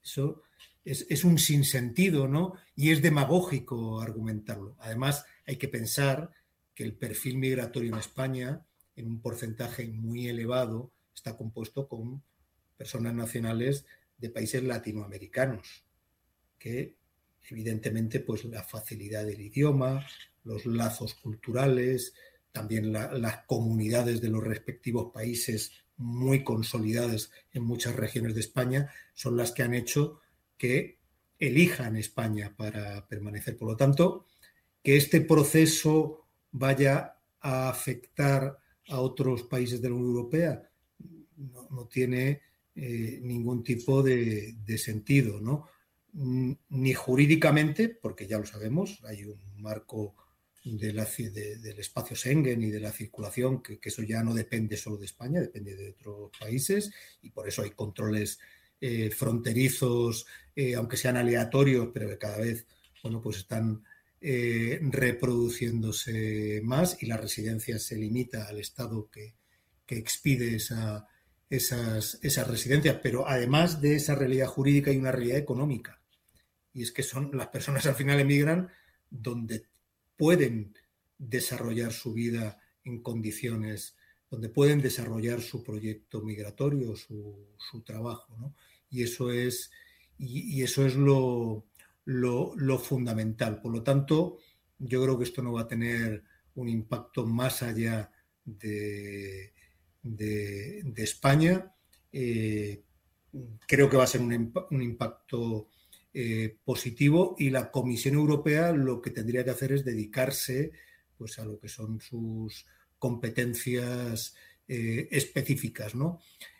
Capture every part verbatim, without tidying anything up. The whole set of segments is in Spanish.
Eso es, es un sinsentido, ¿no? Y es demagógico argumentarlo. Además, hay que pensar que el perfil migratorio en España, en un porcentaje muy elevado, está compuesto con personas nacionales de países latinoamericanos, que evidentemente pues la facilidad del idioma, los lazos culturales, también la, las comunidades de los respectivos países muy consolidadas en muchas regiones de España, son las que han hecho que elijan España para permanecer. Por lo tanto, que este proceso vaya a afectar a otros países de la Unión Europea no, no tiene eh, ningún tipo de, de sentido, ¿no? Ni jurídicamente, porque ya lo sabemos, hay un marco de la, de, del espacio Schengen y de la circulación, que, que eso ya no depende solo de España, depende de otros países, y por eso hay controles eh, fronterizos, eh, aunque sean aleatorios, pero que cada vez, bueno, pues están eh, reproduciéndose más, y la residencia se limita al Estado que, que expide esa, esas, esas residencias. Pero además de esa realidad jurídica hay una realidad económica, y es que son las personas al final emigran donde pueden desarrollar su vida en condiciones, donde pueden desarrollar su proyecto migratorio, su, su trabajo, ¿no? Y eso es, y, y eso es lo, lo, lo fundamental. Por lo tanto, yo creo que esto no va a tener un impacto más allá de, de, de España. Eh, creo que va a ser un, un impacto Eh, positivo, y la Comisión Europea lo que tendría que hacer es dedicarse pues a lo que son sus competencias eh, específicas, ¿no?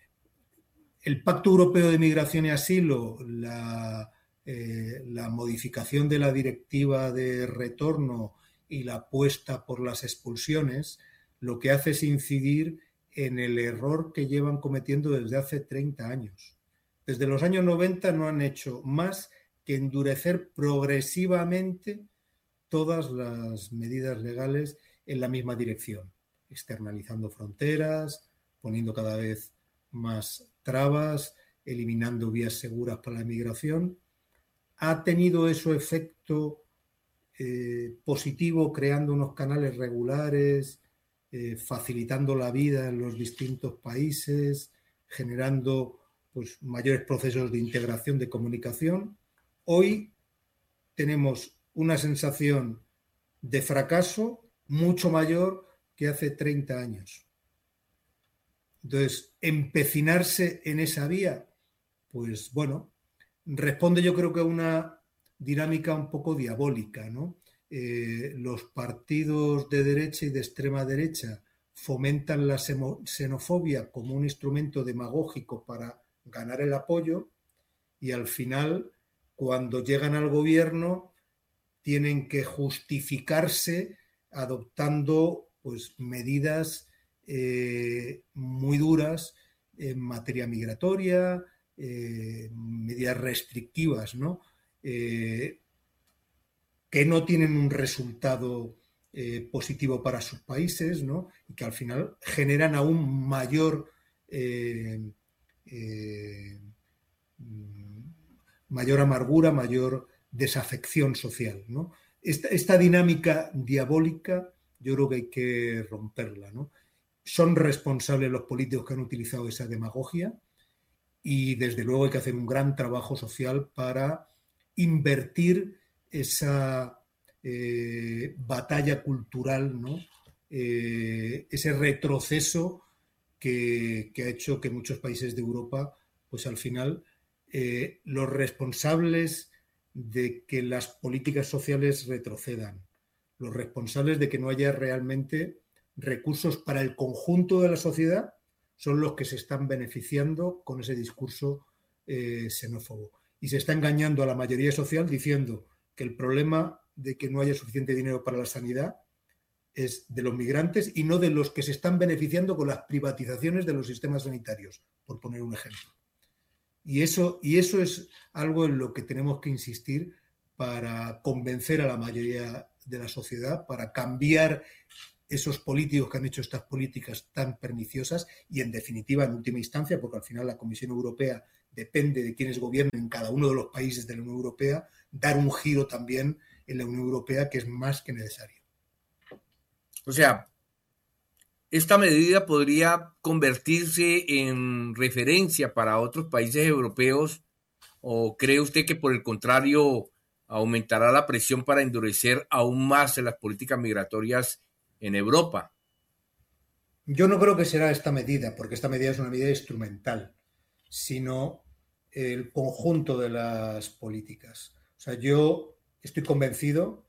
El Pacto Europeo de Migración y Asilo, la, eh, la modificación de la Directiva de Retorno y la apuesta por las expulsiones, lo que hace es incidir en el error que llevan cometiendo desde hace treinta años. Desde los años noventa no han hecho más que endurecer progresivamente todas las medidas legales en la misma dirección, externalizando fronteras, poniendo cada vez más trabas, eliminando vías seguras para la migración. ¿Ha tenido eso efecto eh, positivo, creando unos canales regulares, eh, facilitando la vida en los distintos países, generando pues, mayores procesos de integración, de comunicación? Hoy tenemos una sensación de fracaso mucho mayor que hace treinta años. Entonces, empecinarse en esa vía, pues bueno, responde yo creo que a una dinámica un poco diabólica, ¿no? Eh, los partidos de derecha y de extrema derecha fomentan la xenofobia como un instrumento demagógico para ganar el apoyo, y al final, cuando llegan al gobierno, tienen que justificarse adoptando pues, medidas eh, muy duras en materia migratoria, eh, medidas restrictivas, ¿no? Eh, que no tienen un resultado eh, positivo para sus países, ¿no? Y que al final generan aún mayor eh, eh, mayor amargura, mayor desafección social, ¿no? Esta, esta dinámica diabólica yo creo que hay que romperla, ¿no? Son responsables los políticos que han utilizado esa demagogia, y desde luego hay que hacer un gran trabajo social para invertir esa eh, batalla cultural, ¿no? Eh, ese retroceso que, que ha hecho que muchos países de Europa, pues al final, eh, los responsables de que las políticas sociales retrocedan, los responsables de que no haya realmente recursos para el conjunto de la sociedad, son los que se están beneficiando con ese discurso eh, xenófobo. Y se está engañando a la mayoría social diciendo que el problema de que no haya suficiente dinero para la sanidad es de los migrantes y no de los que se están beneficiando con las privatizaciones de los sistemas sanitarios, por poner un ejemplo. Y eso, y eso es algo en lo que tenemos que insistir para convencer a la mayoría de la sociedad, para cambiar esos políticos que han hecho estas políticas tan perniciosas, y en definitiva, en última instancia, porque al final la Comisión Europea depende de quienes gobiernen en cada uno de los países de la Unión Europea, dar un giro también en la Unión Europea que es más que necesario. O sea, esta medida podría convertirse en referencia para otros países europeos, ¿o cree usted que por el contrario aumentará la presión para endurecer aún más las políticas migratorias en Europa? Yo no creo que será esta medida, porque esta medida es una medida instrumental, sino el conjunto de las políticas. O sea, yo estoy convencido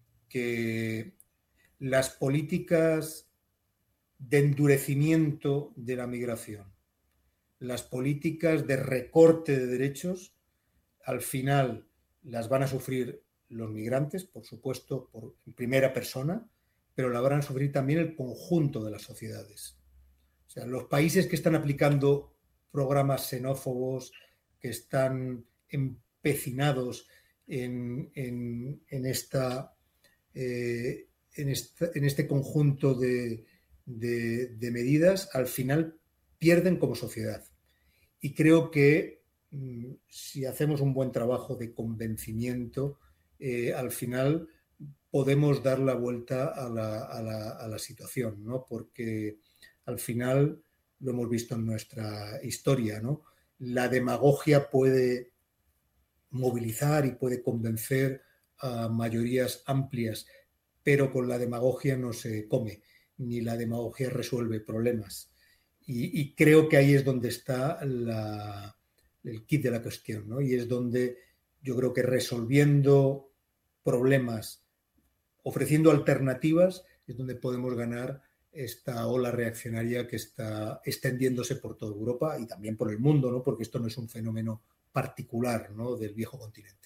que las políticas de endurecimiento de la migración, las políticas de recorte de derechos, al final las van a sufrir los migrantes, por supuesto, por en primera persona, pero la van a sufrir también el conjunto de las sociedades. O sea, los países que están aplicando programas xenófobos, que están empecinados en, en, en, esta, eh, en, esta, en este conjunto de, de, de medidas, al final pierden como sociedad. Y creo que mmm, si hacemos un buen trabajo de convencimiento, eh, al final podemos dar la vuelta a la, a la, a la situación, ¿no? Porque al final lo hemos visto en nuestra historia, ¿no? La demagogia puede movilizar y puede convencer a mayorías amplias, pero con la demagogia no se come, ni la demagogia resuelve problemas. Y, y creo que ahí es donde está la, el kit de la cuestión, ¿no? Y es donde yo creo que resolviendo problemas, ofreciendo alternativas, es donde podemos ganar esta ola reaccionaria que está extendiéndose por toda Europa y también por el mundo, ¿no? Porque esto no es un fenómeno particular, ¿no?, del viejo continente.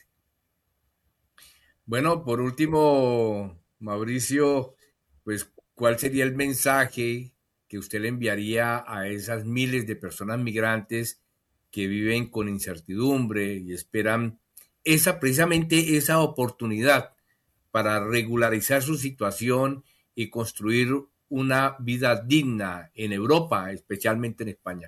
Bueno, por último, Mauricio, pues, ¿cuál sería el mensaje que usted le enviaría a esas miles de personas migrantes que viven con incertidumbre y esperan esa, precisamente esa oportunidad para regularizar su situación y construir una vida digna en Europa, especialmente en España?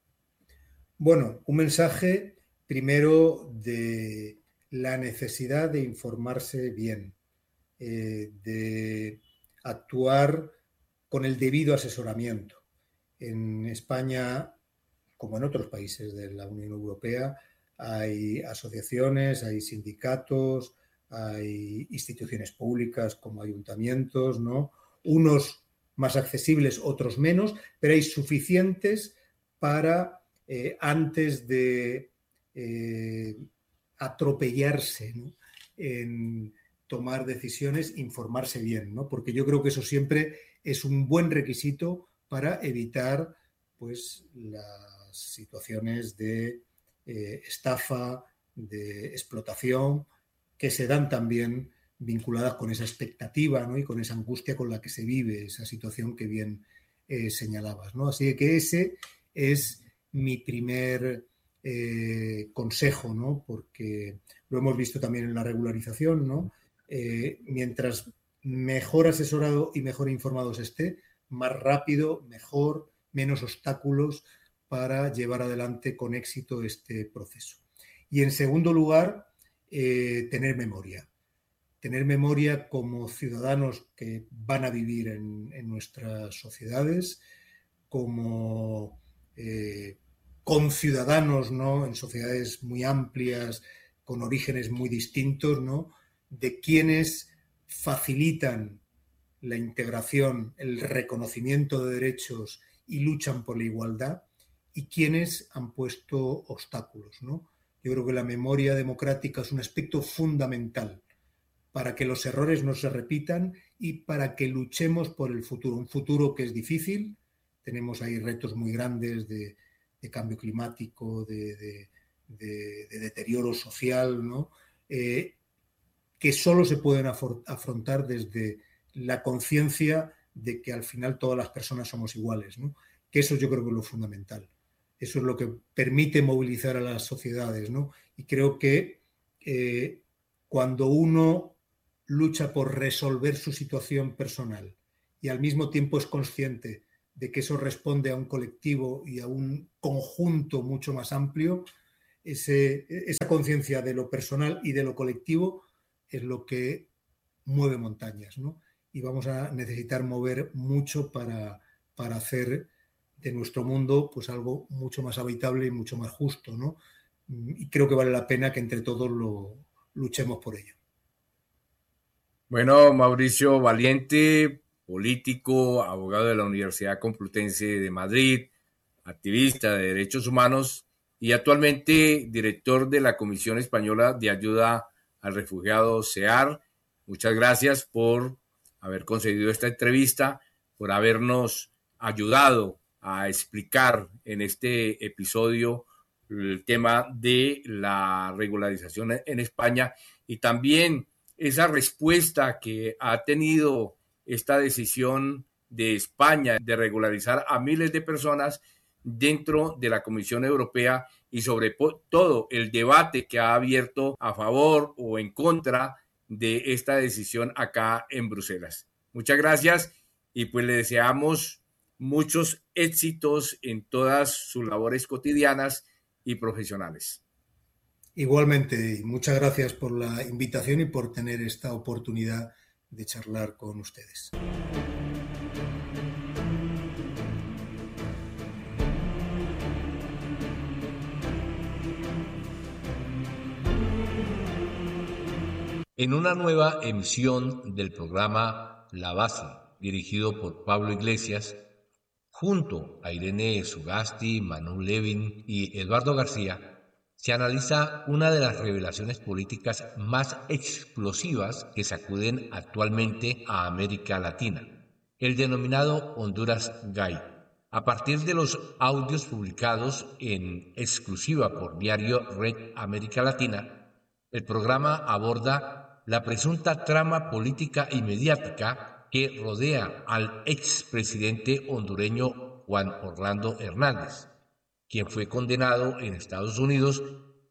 Bueno, un mensaje primero de la necesidad de informarse bien, eh, de actuar con el debido asesoramiento. En España, como en otros países de la Unión Europea, hay asociaciones, hay sindicatos, hay instituciones públicas como ayuntamientos, ¿no? Unos más accesibles, otros menos, pero hay suficientes para, eh, antes de eh, atropellarse, ¿no?, en tomar decisiones, informarse bien, ¿no? Porque yo creo que eso siempre es un buen requisito para evitar, pues, las situaciones de eh, estafa, de explotación, que se dan también vinculadas con esa expectativa, ¿no?, y con esa angustia con la que se vive esa situación que bien eh, señalabas, ¿no? Así que ese es mi primer eh, consejo, ¿no? Porque lo hemos visto también en la regularización, ¿no? Eh, mientras mejor asesorado y mejor informado se esté, más rápido, mejor, menos obstáculos para llevar adelante con éxito este proceso. Y en segundo lugar, eh, tener memoria. Tener memoria como ciudadanos que van a vivir en, en nuestras sociedades, como eh, conciudadanos, ¿no?, en sociedades muy amplias, con orígenes muy distintos, ¿no?, de quienes facilitan la integración, el reconocimiento de derechos y luchan por la igualdad, y quienes han puesto obstáculos, ¿no? Yo creo que la memoria democrática es un aspecto fundamental para que los errores no se repitan y para que luchemos por el futuro. Un futuro que es difícil, tenemos ahí retos muy grandes de, de cambio climático, de, de, de, de deterioro social, ¿no?, eh, que solo se pueden afrontar desde la conciencia de que al final todas las personas somos iguales, ¿no? Que eso yo creo que es lo fundamental. Eso es lo que permite movilizar a las sociedades, ¿no? Y creo que eh, cuando uno lucha por resolver su situación personal y al mismo tiempo es consciente de que eso responde a un colectivo y a un conjunto mucho más amplio, ese, esa conciencia de lo personal y de lo colectivo es lo que mueve montañas, ¿no? Y vamos a necesitar mover mucho para, para hacer de nuestro mundo pues algo mucho más habitable y mucho más justo, ¿no? Y creo que vale la pena que entre todos lo luchemos por ello. Bueno, Mauricio Valiente, político, abogado de la Universidad Complutense de Madrid, activista de derechos humanos y actualmente director de la Comisión Española de Ayuda al Refugiado, C E A R. Muchas gracias por haber concedido esta entrevista, por habernos ayudado a explicar en este episodio el tema de la regularización en España y también esa respuesta que ha tenido esta decisión de España de regularizar a miles de personas dentro de la Comisión Europea y sobre todo el debate que ha abierto a favor o en contra de esta decisión acá en Bruselas. Muchas gracias y pues le deseamos muchos éxitos en todas sus labores cotidianas y profesionales. Igualmente, muchas gracias por la invitación y por tener esta oportunidad de charlar con ustedes. En una nueva emisión del programa La Base, dirigido por Pablo Iglesias, junto a Irene Sugasti, Manu Levin y Eduardo García, se analiza una de las revelaciones políticas más explosivas que sacuden actualmente a América Latina, el denominado Honduras Gate. A partir de los audios publicados en exclusiva por Diario Red América Latina, el programa aborda la presunta trama política y mediática que rodea al expresidente hondureño Juan Orlando Hernández, quien fue condenado en Estados Unidos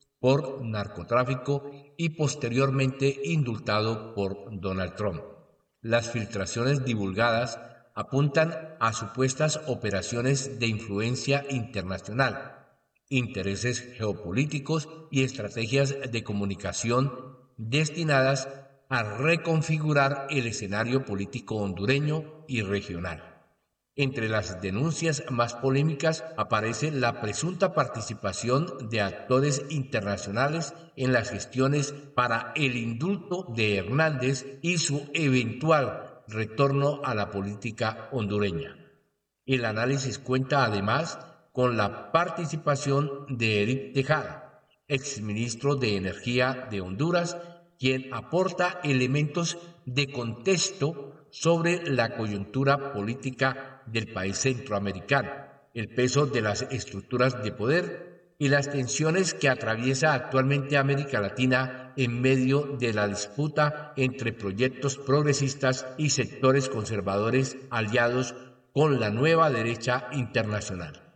por narcotráfico y posteriormente indultado por Donald Trump. Las filtraciones divulgadas apuntan a supuestas operaciones de influencia internacional, intereses geopolíticos y estrategias de comunicación destinadas a reconfigurar el escenario político hondureño y regional. Entre las denuncias más polémicas aparece la presunta participación de actores internacionales en las gestiones para el indulto de Hernández y su eventual retorno a la política hondureña. El análisis cuenta además con la participación de Eric Tejada, exministro de Energía de Honduras, quien aporta elementos de contexto sobre la coyuntura política del país centroamericano, el peso de las estructuras de poder y las tensiones que atraviesa actualmente América Latina en medio de la disputa entre proyectos progresistas y sectores conservadores aliados con la nueva derecha internacional.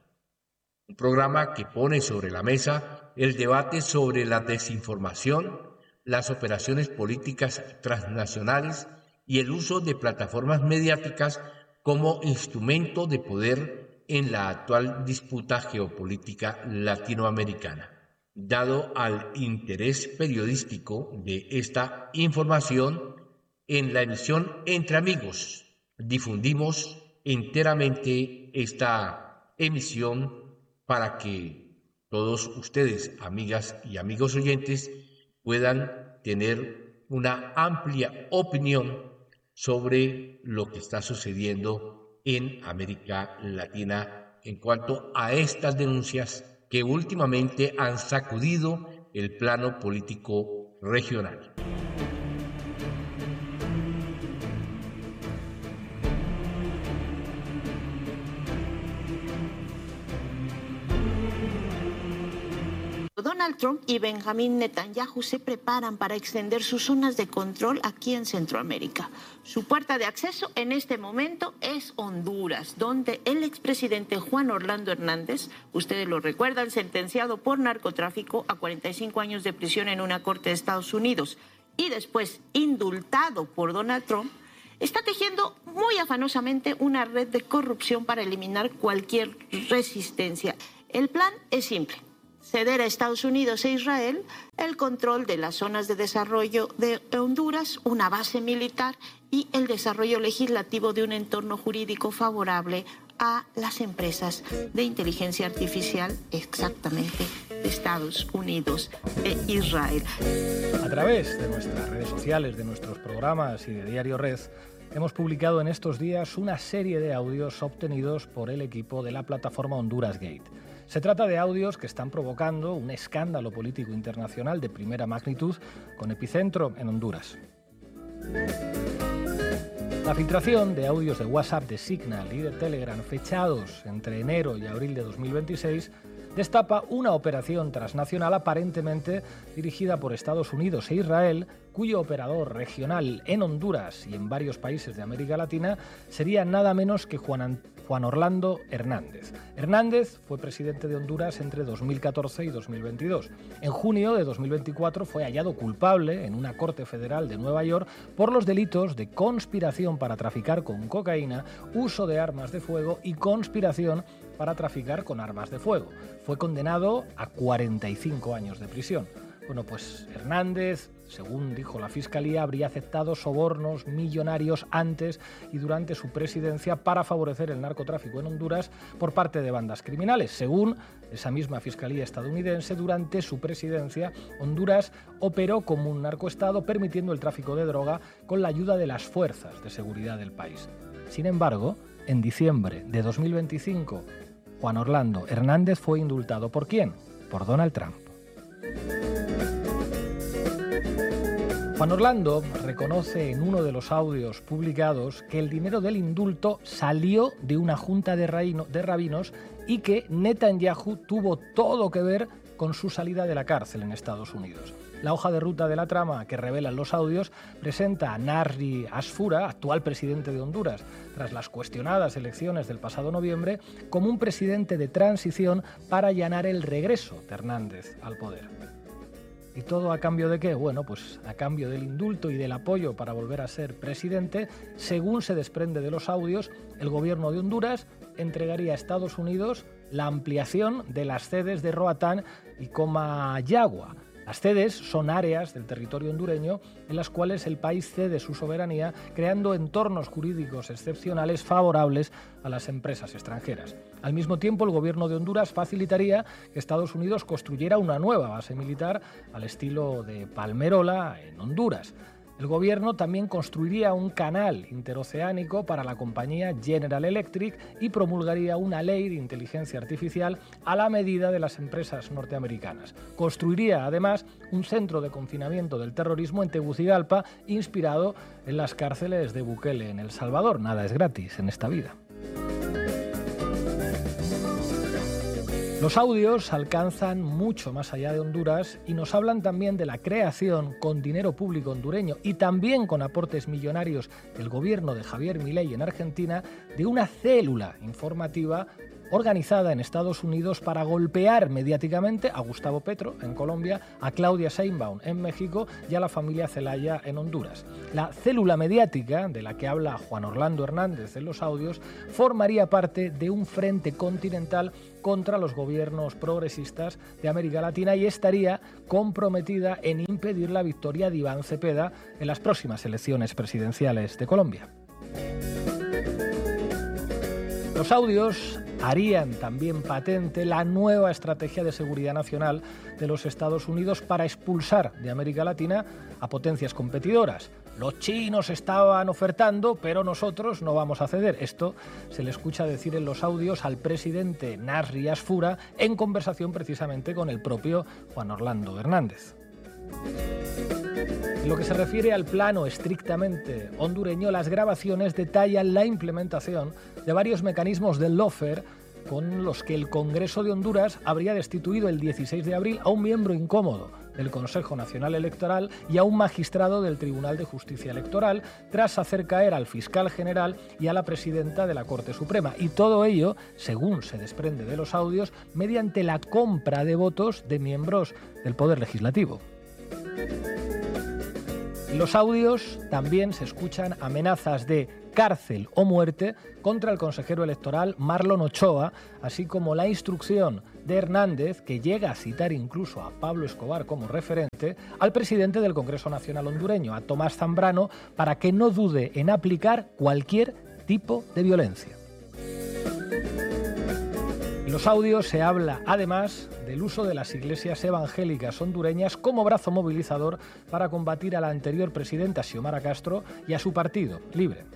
Un programa que pone sobre la mesa el debate sobre la desinformación, las operaciones políticas transnacionales y el uso de plataformas mediáticas como instrumento de poder en la actual disputa geopolítica latinoamericana. Dado al interés periodístico de esta información, en la emisión Entre Amigos difundimos enteramente esta emisión para que todos ustedes, amigas y amigos oyentes, puedan tener una amplia opinión sobre lo que está sucediendo en América Latina en cuanto a estas denuncias que últimamente han sacudido el plano político regional. Donald Trump y Benjamín Netanyahu se preparan para extender sus zonas de control aquí en Centroamérica. Su puerta de acceso en este momento es Honduras, donde el expresidente Juan Orlando Hernández, ustedes lo recuerdan, sentenciado por narcotráfico a cuarenta y cinco años de prisión en una corte de Estados Unidos y después indultado por Donald Trump, está tejiendo muy afanosamente una red de corrupción para eliminar cualquier resistencia. El plan es simple: ceder a Estados Unidos e Israel el control de las zonas de desarrollo de Honduras, una base militar y el desarrollo legislativo de un entorno jurídico favorable a las empresas de inteligencia artificial, exactamente de Estados Unidos e Israel. A través de nuestras redes sociales, de nuestros programas y de Diario Red, hemos publicado en estos días una serie de audios obtenidos por el equipo de la plataforma Honduras Gate. Se trata de audios que están provocando un escándalo político internacional de primera magnitud con epicentro en Honduras. La filtración de audios de WhatsApp de Signal y de Telegram fechados entre enero y abril de dos mil veintiséis destapa una operación transnacional aparentemente dirigida por Estados Unidos e Israel, cuyo operador regional en Honduras y en varios países de América Latina sería nada menos que Juan, Juan Orlando Hernández. Hernández fue presidente de Honduras entre dos mil catorce y dos mil veintidós. En junio de dos mil veinticuatro fue hallado culpable en una corte federal de Nueva York por los delitos de conspiración para traficar con cocaína, uso de armas de fuego y conspiración para traficar con armas de fuego. Fue condenado a cuarenta y cinco años de prisión. Bueno, pues Hernández, según dijo la Fiscalía, habría aceptado sobornos millonarios antes y durante su presidencia para favorecer el narcotráfico en Honduras por parte de bandas criminales. Según esa misma Fiscalía estadounidense, durante su presidencia, Honduras operó como un narcoestado, permitiendo el tráfico de droga con la ayuda de las fuerzas de seguridad del país. Sin embargo, en diciembre de dos mil veinticinco, Juan Orlando Hernández fue indultado. ¿Por quién? Por Donald Trump. Juan Orlando reconoce en uno de los audios publicados que el dinero del indulto salió de una junta de, raino, de rabinos y que Netanyahu tuvo todo que ver con su salida de la cárcel en Estados Unidos. La hoja de ruta de la trama que revelan los audios presenta a Nasri Asfura, actual presidente de Honduras, tras las cuestionadas elecciones del pasado noviembre, como un presidente de transición para allanar el regreso de Hernández al poder. ¿Y todo a cambio de qué? Bueno, pues a cambio del indulto y del apoyo para volver a ser presidente. Según se desprende de los audios, el gobierno de Honduras entregaría a Estados Unidos la ampliación de las sedes de Roatán y Comayagua. Las sedes son áreas del territorio hondureño en las cuales el país cede su soberanía, creando entornos jurídicos excepcionales favorables a las empresas extranjeras. Al mismo tiempo, el gobierno de Honduras facilitaría que Estados Unidos construyera una nueva base militar al estilo de Palmerola en Honduras. El gobierno también construiría un canal interoceánico para la compañía General Electric y promulgaría una ley de inteligencia artificial a la medida de las empresas norteamericanas. Construiría además un centro de confinamiento del terrorismo en Tegucigalpa, inspirado en las cárceles de Bukele en El Salvador. Nada es gratis en esta vida. Los audios alcanzan mucho más allá de Honduras y nos hablan también de la creación con dinero público hondureño y también con aportes millonarios del gobierno de Javier Milei en Argentina de una célula informativa organizada en Estados Unidos para golpear mediáticamente a Gustavo Petro en Colombia, a Claudia Sheinbaum en México y a la familia Zelaya en Honduras. La célula mediática de la que habla Juan Orlando Hernández en los audios formaría parte de un frente continental contra los gobiernos progresistas de América Latina y estaría comprometida en impedir la victoria de Iván Cepeda en las próximas elecciones presidenciales de Colombia. Los audios harían también patente la nueva estrategia de seguridad nacional de los Estados Unidos para expulsar de América Latina a potencias competidoras. Los chinos estaban ofertando, pero nosotros no vamos a ceder. Esto se le escucha decir en los audios al presidente Nasri Asfura en conversación precisamente con el propio Juan Orlando Hernández. En lo que se refiere al plano estrictamente hondureño, las grabaciones detallan la implementación de varios mecanismos del lawfare con los que el Congreso de Honduras habría destituido el dieciséis de abril a un miembro incómodo del Consejo Nacional Electoral y a un magistrado del Tribunal de Justicia Electoral, tras hacer caer al fiscal general y a la presidenta de la Corte Suprema. Y todo ello, según se desprende de los audios, mediante la compra de votos de miembros del Poder Legislativo. En los audios también se escuchan amenazas de cárcel o muerte contra el consejero electoral Marlon Ochoa, así como la instrucción de Hernández, que llega a citar incluso a Pablo Escobar como referente, al presidente del Congreso Nacional hondureño, a Tomás Zambrano, para que no dude en aplicar cualquier tipo de violencia. En los audios se habla, además, del uso de las iglesias evangélicas hondureñas como brazo movilizador para combatir a la anterior presidenta Xiomara Castro y a su partido, Libre.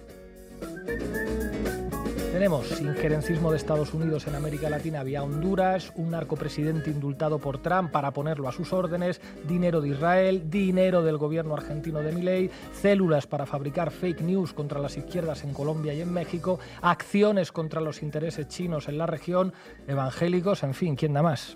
Tenemos injerencismo de Estados Unidos en América Latina vía Honduras, un narcopresidente indultado por Trump para ponerlo a sus órdenes, dinero de Israel, dinero del gobierno argentino de Milei, células para fabricar fake news contra las izquierdas en Colombia y en México, acciones contra los intereses chinos en la región, evangélicos, en fin, ¿quién da más?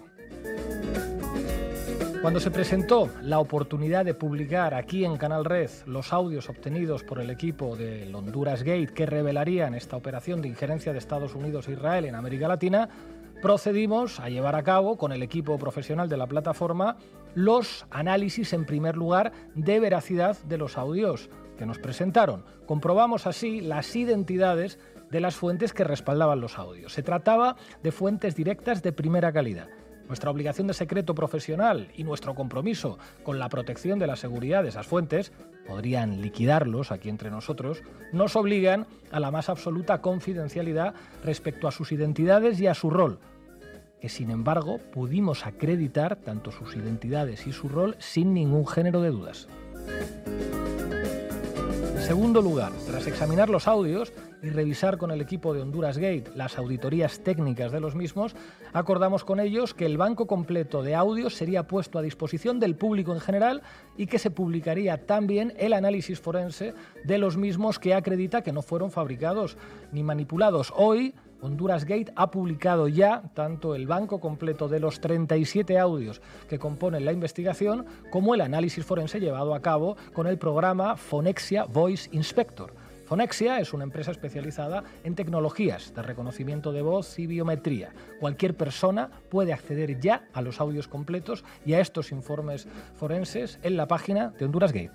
Cuando se presentó la oportunidad de publicar aquí en Canal Red los audios obtenidos por el equipo del Honduras Gate que revelarían esta operación de injerencia de Estados Unidos e Israel en América Latina, procedimos a llevar a cabo con el equipo profesional de la plataforma los análisis, en primer lugar, de veracidad de los audios que nos presentaron. Comprobamos así las identidades de las fuentes que respaldaban los audios. Se trataba de fuentes directas de primera calidad. Nuestra obligación de secreto profesional y nuestro compromiso con la protección de la seguridad de esas fuentes, podrían liquidarlos aquí entre nosotros, nos obligan a la más absoluta confidencialidad respecto a sus identidades y a su rol, que sin embargo pudimos acreditar tanto sus identidades y su rol sin ningún género de dudas. En segundo lugar, tras examinar los audios y revisar con el equipo de Honduras Gate las auditorías técnicas de los mismos, acordamos con ellos que el banco completo de audios sería puesto a disposición del público en general y que se publicaría también el análisis forense de los mismos que acredita que no fueron fabricados ni manipulados. Hoy, Honduras Gate ha publicado ya tanto el banco completo de los treinta y siete audios que componen la investigación como el análisis forense llevado a cabo con el programa Phonexia Voice Inspector. Phonexia es una empresa especializada en tecnologías de reconocimiento de voz y biometría. Cualquier persona puede acceder ya a los audios completos y a estos informes forenses en la página de Honduras Gate.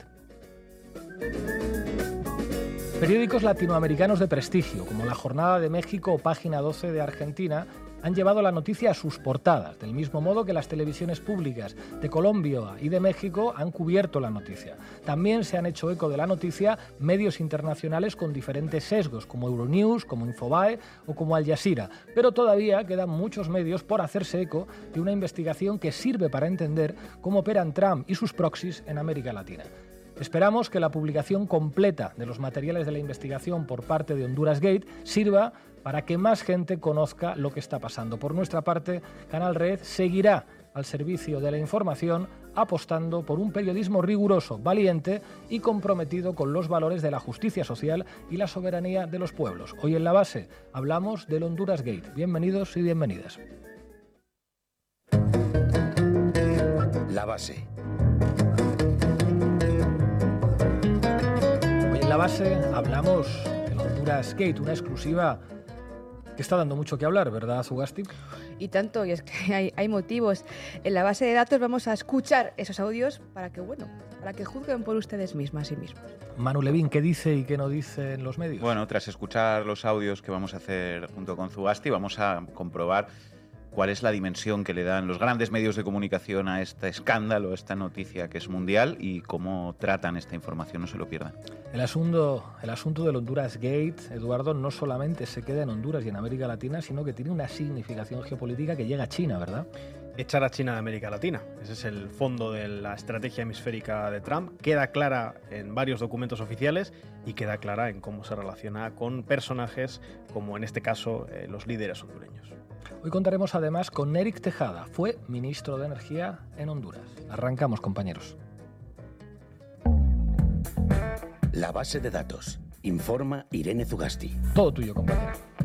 Periódicos latinoamericanos de prestigio, como La Jornada de México o Página doce de Argentina, han llevado la noticia a sus portadas, del mismo modo que las televisiones públicas de Colombia y de México han cubierto la noticia. También se han hecho eco de la noticia medios internacionales con diferentes sesgos, como Euronews, como Infobae o como Al Jazeera, pero todavía quedan muchos medios por hacerse eco de una investigación que sirve para entender cómo operan Trump y sus proxies en América Latina. Esperamos que la publicación completa de los materiales de la investigación por parte de Honduras Gate sirva para que más gente conozca lo que está pasando. Por nuestra parte, Canal Red seguirá al servicio de la información, apostando por un periodismo riguroso, valiente y comprometido con los valores de la justicia social y la soberanía de los pueblos. Hoy en La Base hablamos del Honduras Gate. Bienvenidos y bienvenidas. La Base. En La Base hablamos del Honduras Gate, una exclusiva que está dando mucho que hablar, ¿verdad, Ugasti? Y tanto, y es que hay, hay motivos. En La Base de datos vamos a escuchar esos audios para que, bueno, para que juzguen por ustedes mismas y mismos. Manu Levín, ¿qué dice y qué no dice en los medios? Bueno, tras escuchar los audios que vamos a hacer junto con Zugasti, vamos a comprobar cuál es la dimensión que le dan los grandes medios de comunicación a este escándalo, a esta noticia que es mundial y cómo tratan esta información, no se lo pierdan. El asunto, el asunto del Honduras Gate, Eduardo, no solamente se queda en Honduras y en América Latina, sino que tiene una significación geopolítica que llega a China, ¿verdad? Echar a China de América Latina. Ese es el fondo de la estrategia hemisférica de Trump. Queda clara en varios documentos oficiales y queda clara en cómo se relaciona con personajes como en este caso eh, los líderes hondureños. Hoy contaremos además con Eric Tejada, fue ministro de Energía en Honduras. Arrancamos, compañeros. La Base de datos. Informa Irene Zugasti. Todo tuyo, compañera.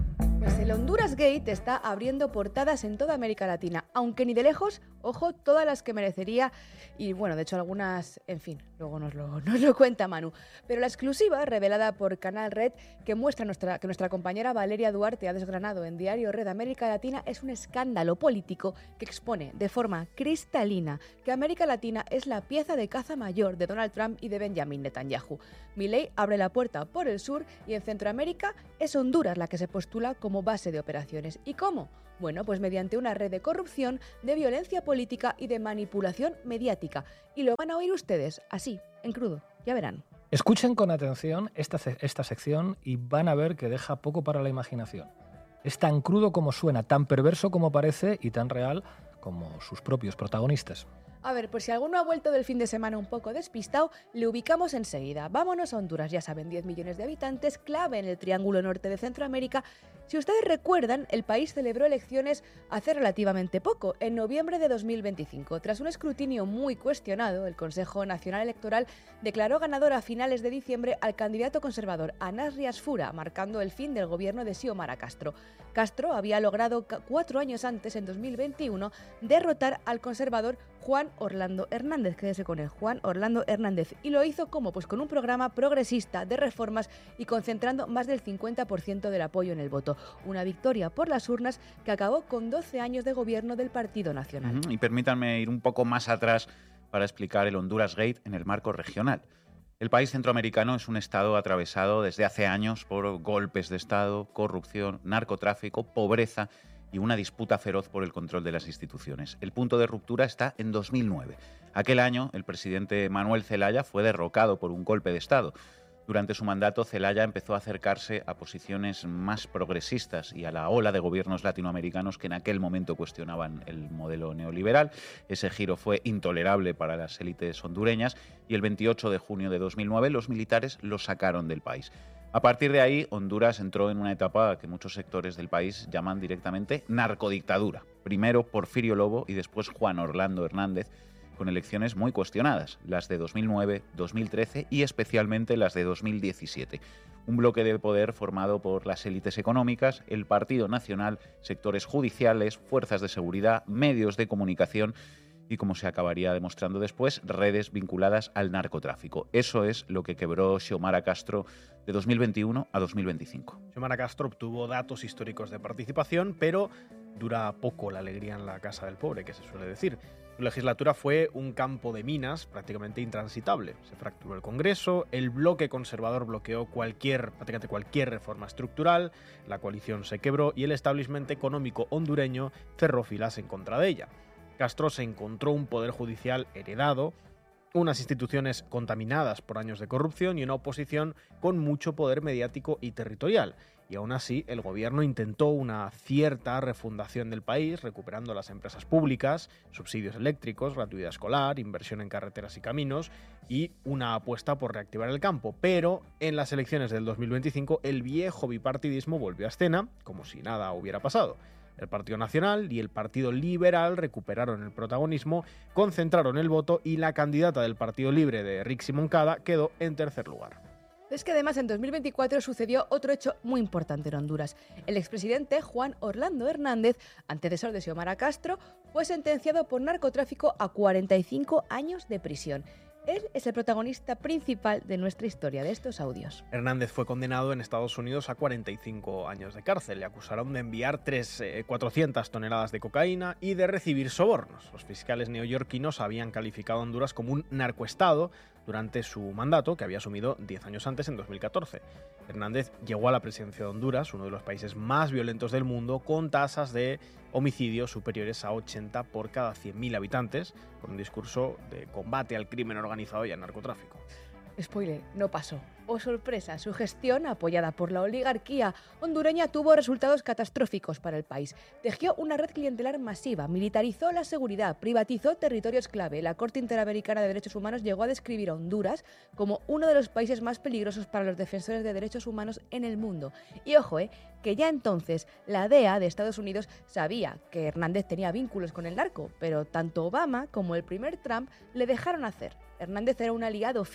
Pues el Honduras Gate está abriendo portadas en toda América Latina, aunque ni de lejos, ojo, todas las que merecería, y bueno, de hecho algunas, en fin, luego nos lo, nos lo cuenta Manu. Pero la exclusiva, revelada por Canal Red, que muestra nuestra, que nuestra compañera Valeria Duarte ha desgranado en Diario Red América Latina, es un escándalo político que expone de forma cristalina que América Latina es la pieza de caza mayor de Donald Trump y de Benjamin Netanyahu. Milei abre la puerta por el sur y en Centroamérica es Honduras la que se postula como base de operaciones. ¿Y cómo? Bueno, pues mediante una red de corrupción, de violencia política y de manipulación mediática. Y lo van a oír ustedes, así, en crudo, ya verán. Escuchen con atención esta, esta sección y van a ver que deja poco para la imaginación. Es tan crudo como suena, tan perverso como parece y tan real como sus propios protagonistas. A ver, por si alguno ha vuelto del fin de semana un poco despistado, le ubicamos enseguida. Vámonos a Honduras, ya saben, diez millones de habitantes, clave en el Triángulo Norte de Centroamérica. Si ustedes recuerdan, el país celebró elecciones hace relativamente poco, en noviembre de dos mil veinticinco. Tras un escrutinio muy cuestionado, el Consejo Nacional Electoral declaró ganador a finales de diciembre al candidato conservador Anas Riasfura, marcando el fin del gobierno de Xiomara Castro. Castro había logrado cuatro años antes, en dos mil veintiuno, derrotar al conservador Juan Orlando Hernández, quédese con él, Juan Orlando Hernández, y lo hizo como pues con un programa progresista de reformas y concentrando más del cincuenta por ciento del apoyo en el voto. Una victoria por las urnas que acabó con doce años de gobierno del Partido Nacional. Uh-huh. Y permítanme ir un poco más atrás para explicar el Honduras Gate en el marco regional. El país centroamericano es un estado atravesado desde hace años por golpes de estado, corrupción, narcotráfico, pobreza y una disputa feroz por el control de las instituciones. El punto de ruptura está en dos mil nueve. Aquel año, el presidente Manuel Zelaya fue derrocado por un golpe de estado. Durante su mandato, Zelaya empezó a acercarse a posiciones más progresistas y a la ola de gobiernos latinoamericanos que en aquel momento cuestionaban el modelo neoliberal. Ese giro fue intolerable para las élites hondureñas y el veintiocho de junio de dos mil nueve los militares lo sacaron del país. A partir de ahí, Honduras entró en una etapa que muchos sectores del país llaman directamente narcodictadura. Primero Porfirio Lobo y después Juan Orlando Hernández, con elecciones muy cuestionadas, las de dos mil nueve, dos mil trece y especialmente las de dos mil diecisiete. Un bloque de poder formado por las élites económicas, el Partido Nacional, sectores judiciales, fuerzas de seguridad, medios de comunicación y, como se acabaría demostrando después, redes vinculadas al narcotráfico. Eso es lo que quebró Xiomara Castro de dos mil veintiuno a dos mil veinticinco. Xiomara Castro obtuvo datos históricos de participación, pero dura poco la alegría en la casa del pobre, que se suele decir. Su legislatura fue un campo de minas prácticamente intransitable. Se fracturó el Congreso, el bloque conservador bloqueó cualquier, prácticamente cualquier reforma estructural, la coalición se quebró y el establishment económico hondureño cerró filas en contra de ella. Castro se encontró un poder judicial heredado, unas instituciones contaminadas por años de corrupción y una oposición con mucho poder mediático y territorial. Y aún así, el gobierno intentó una cierta refundación del país, recuperando las empresas públicas, subsidios eléctricos, gratuidad escolar, inversión en carreteras y caminos y una apuesta por reactivar el campo. Pero en las elecciones del dos mil veinticinco, el viejo bipartidismo volvió a escena, como si nada hubiera pasado. El Partido Nacional y el Partido Liberal recuperaron el protagonismo, concentraron el voto y la candidata del Partido Libre de Rixi Moncada quedó en tercer lugar. Es que además en dos mil veinticuatro sucedió otro hecho muy importante en Honduras. El expresidente Juan Orlando Hernández, antecesor de Xiomara Castro, fue sentenciado por narcotráfico a cuarenta y cinco años de prisión. Él es el protagonista principal de nuestra historia, de estos audios. Hernández fue condenado en Estados Unidos a cuarenta y cinco años de cárcel. Le acusaron de enviar cuatrocientas toneladas de cocaína y de recibir sobornos. Los fiscales neoyorquinos habían calificado a Honduras como un narcoestado durante su mandato, que había asumido diez años antes, en dos mil catorce. Hernández llegó a la presidencia de Honduras, uno de los países más violentos del mundo, con tasas de homicidios superiores a ochenta por cada cien mil habitantes, con un discurso de combate al crimen organizado y al narcotráfico. Spoiler, no pasó. Oh sorpresa, su gestión, apoyada por la oligarquía hondureña, tuvo resultados catastróficos para el país. Tejió una red clientelar masiva, militarizó la seguridad, privatizó territorios clave. La Corte Interamericana de Derechos Humanos llegó a describir a Honduras como uno de los países más peligrosos para los defensores de derechos humanos en el mundo. Y ojo, eh, que ya entonces la D E A de Estados Unidos sabía que Hernández tenía vínculos con el narco, pero tanto Obama como el primer Trump le dejaron hacer. Hernández era un aliado fiel de Washington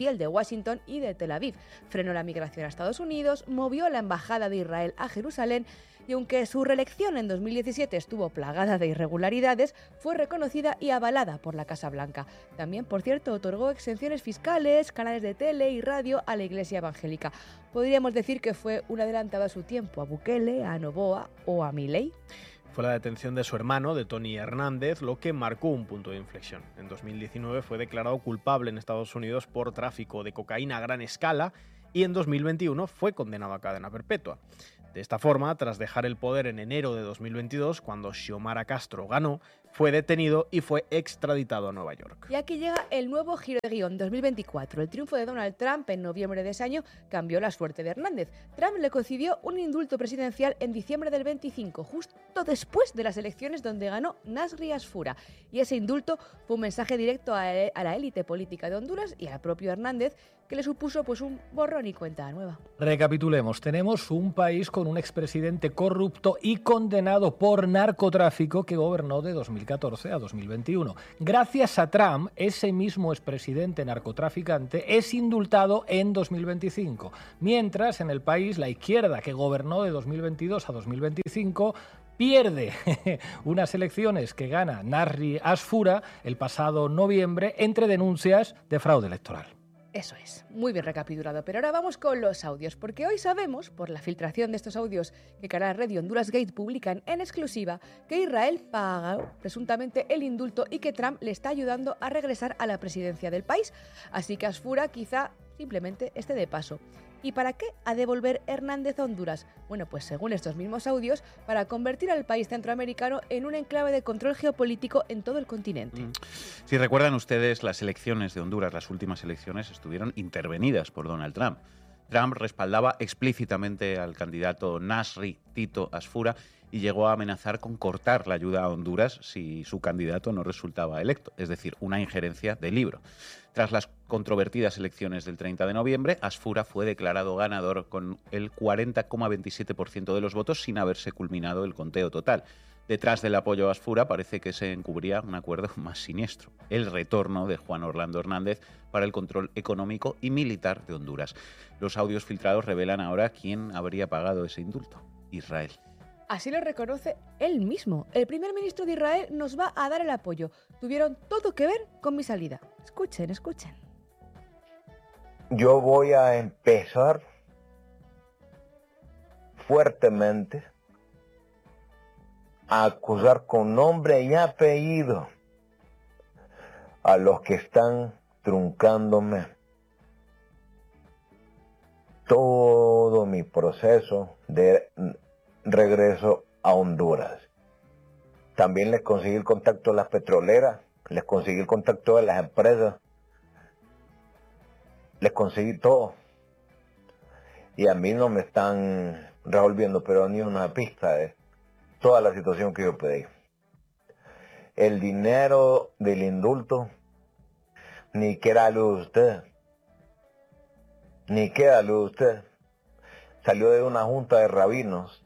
Washington y de Tel Aviv. Frenó la migración a Estados Unidos, movió la embajada de Israel a Jerusalén y aunque su reelección en dos mil diecisiete estuvo plagada de irregularidades, fue reconocida y avalada por la Casa Blanca. También, por cierto, otorgó exenciones fiscales, canales de tele y radio a la Iglesia evangélica. Podríamos decir que fue un adelantado a su tiempo, a Bukele, a Noboa o a Milei. Fue la detención de su hermano, de Tony Hernández, lo que marcó un punto de inflexión. En dos mil diecinueve fue declarado culpable en Estados Unidos por tráfico de cocaína a gran escala y en dos mil veintiuno fue condenado a cadena perpetua. De esta forma, tras dejar el poder en enero de dos mil veintidós, cuando Xiomara Castro ganó, fue detenido y fue extraditado a Nueva York. Y aquí llega el nuevo giro de guión dos mil veinticuatro. El triunfo de Donald Trump en noviembre de ese año cambió la suerte de Hernández. Trump le concedió un indulto presidencial en diciembre del veinticinco, justo después de las elecciones donde ganó Nasri Asfura. Y ese indulto fue un mensaje directo a la élite política de Honduras y al propio Hernández, que le supuso pues un borrón y cuenta nueva. Recapitulemos, tenemos un país con un expresidente corrupto y condenado por narcotráfico que gobernó de dos mil catorce a dos mil veintiuno. Gracias a Trump, ese mismo expresidente narcotraficante es indultado en dos mil veinticinco, mientras en el país la izquierda que gobernó de dos mil veintidós a dos mil veinticinco pierde unas elecciones que gana Nasri Asfura el pasado noviembre entre denuncias de fraude electoral. Eso es, muy bien recapitulado. Pero ahora vamos con los audios, porque hoy sabemos, por la filtración de estos audios que Canal Red y Honduras Gate publican en exclusiva, que Israel paga presuntamente el indulto y que Trump le está ayudando a regresar a la presidencia del país. Así que Asfura quizá simplemente esté de paso. ¿Y para qué ha de volver Hernández a Honduras? Bueno, pues según estos mismos audios, para convertir al país centroamericano en un enclave de control geopolítico en todo el continente. Si recuerdan ustedes, las elecciones de Honduras, las últimas elecciones, estuvieron intervenidas por Donald Trump. Trump respaldaba explícitamente al candidato Nasri Tito Asfura y llegó a amenazar con cortar la ayuda a Honduras si su candidato no resultaba electo, es decir, una injerencia de libro. Tras las controvertidas elecciones del treinta de noviembre, Asfura fue declarado ganador con el cuarenta coma veintisiete por ciento de los votos sin haberse culminado el conteo total. Detrás del apoyo a Asfura parece que se encubría un acuerdo más siniestro, el retorno de Juan Orlando Hernández para el control económico y militar de Honduras. Los audios filtrados revelan ahora quién habría pagado ese indulto: Israel. Así lo reconoce él mismo. El primer ministro de Israel nos va a dar el apoyo. Tuvieron todo que ver con mi salida. Escuchen, escuchen. Yo voy a empezar fuertemente a acusar con nombre y apellido a los que están truncándome todo mi proceso de regreso a Honduras. También les conseguí el contacto de las petroleras, les conseguí el contacto de las empresas, les conseguí todo. Y a mí no me están revolviendo, pero ni una pista de toda la situación que yo pedí. El dinero del indulto, ni queda luz de usted, ni queda luz de usted, salió de una junta de rabinos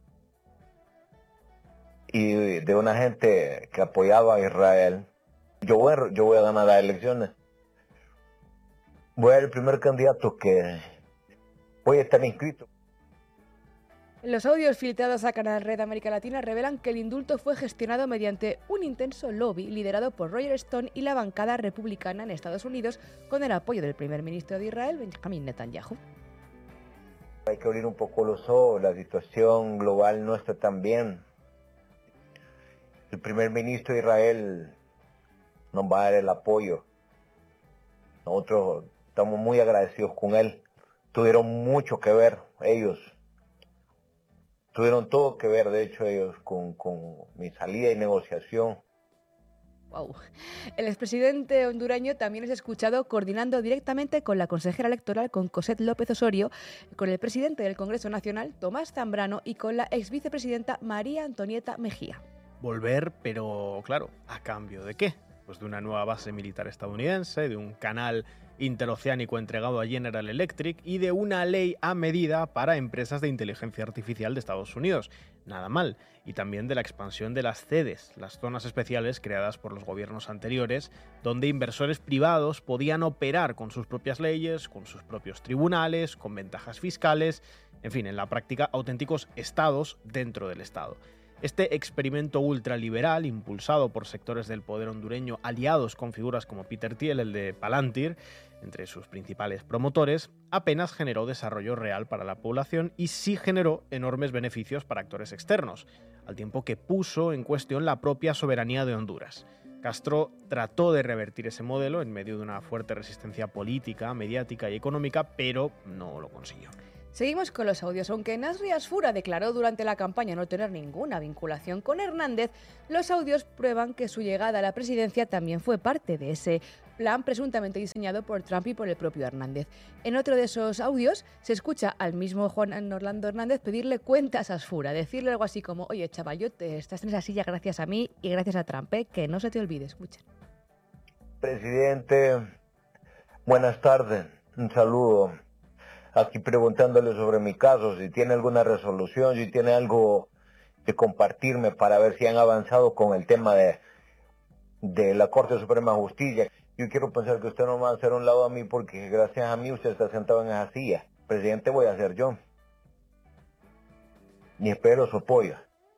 y de una gente que apoyaba a Israel. Yo voy, a, yo voy a ganar las elecciones. Voy a ser el primer candidato que voy a estar inscrito. Los audios filtrados a Canal Red América Latina revelan que el indulto fue gestionado mediante un intenso lobby liderado por Roger Stone y la bancada republicana en Estados Unidos con el apoyo del primer ministro de Israel, Benjamin Netanyahu. Hay que abrir un poco los ojos, la situación global no está tan bien. El primer ministro de Israel nos va a dar el apoyo. Nosotros estamos muy agradecidos con él. Tuvieron mucho que ver ellos. Tuvieron todo que ver, de hecho, ellos con, con mi salida y negociación. Wow. El expresidente hondureño también es escuchado coordinando directamente con la consejera electoral, con Cosette López Osorio, con el presidente del Congreso Nacional, Tomás Zambrano, y con la exvicepresidenta María Antonieta Mejía. Volver, pero claro, ¿a cambio de qué? pues de una nueva base militar estadounidense, de un canal interoceánico entregado a General Electric y de una ley a medida para empresas de inteligencia artificial de Estados Unidos. Nada mal. Y también de la expansión de las C E D Es, las zonas especiales creadas por los gobiernos anteriores, donde inversores privados podían operar con sus propias leyes, con sus propios tribunales, con ventajas fiscales, en fin, en la práctica auténticos estados dentro del Estado. Este experimento ultraliberal, impulsado por sectores del poder hondureño aliados con figuras como Peter Thiel, el de Palantir, entre sus principales promotores, apenas generó desarrollo real para la población y sí generó enormes beneficios para actores externos, al tiempo que puso en cuestión la propia soberanía de Honduras. Castro trató de revertir ese modelo en medio de una fuerte resistencia política, mediática y económica, pero no lo consiguió. Seguimos con los audios. Aunque Nasri Asfura declaró durante la campaña no tener ninguna vinculación con Hernández, los audios prueban que su llegada a la presidencia también fue parte de ese plan presuntamente diseñado por Trump y por el propio Hernández. En otro de esos audios se escucha al mismo Juan Orlando Hernández pedirle cuentas a Asfura, decirle algo así como: oye, chaval, yo te estás en esa silla gracias a mí y gracias a Trump, ¿eh? Que no se te olvide. Escuchen. Presidente, buenas tardes, un saludo. Aquí preguntándole sobre mi caso, si tiene alguna resolución, si tiene algo que compartirme para ver si han avanzado con el tema de, de la Corte Suprema de Justicia. Yo quiero pensar que usted no me va a hacer un lado a mí porque gracias a mí usted está sentado en esa silla. Presidente voy a ser yo. Y espero su apoyo.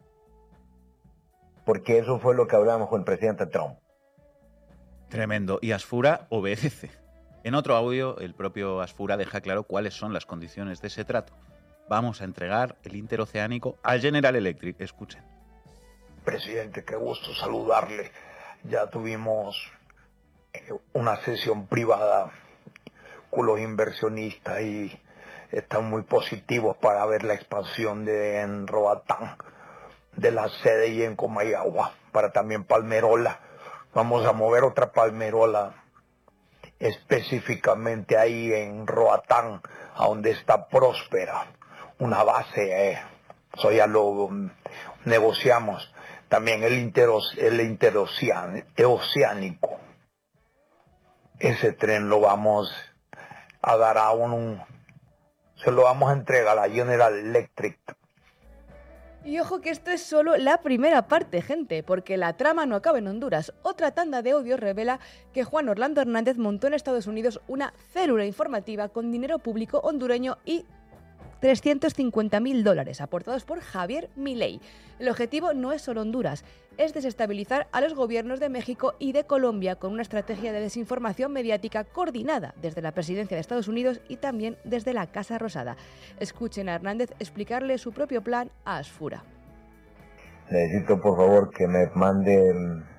Porque eso fue lo que hablamos con el presidente Trump. Tremendo. Y Asfura obedece. En otro audio, el propio Asfura deja claro cuáles son las condiciones de ese trato. Vamos a entregar el interoceánico a General Electric. Escuchen. Presidente, qué gusto saludarle. Ya tuvimos una sesión privada con los inversionistas y están muy positivos para ver la expansión de en Roatán, de la sede y en Comayagua, para también Palmerola. Vamos a mover otra Palmerola específicamente ahí en Roatán, a donde está Próspera, una base, eh, eso ya lo um, negociamos. También el, interos, el interoceánico, ese tren lo vamos a dar a un, se lo vamos a entregar a General Electric. Y ojo que esto es solo la primera parte, gente, porque la trama no acaba en Honduras. Otra tanda de audios revela que Juan Orlando Hernández montó en Estados Unidos una célula informativa con dinero público hondureño y trescientos cincuenta mil dólares aportados por Javier Milei. El objetivo no es solo Honduras, es desestabilizar a los gobiernos de México y de Colombia con una estrategia de desinformación mediática coordinada desde la presidencia de Estados Unidos y también desde la Casa Rosada. Escuchen a Hernández explicarle su propio plan a Asfura. Necesito por favor que me mande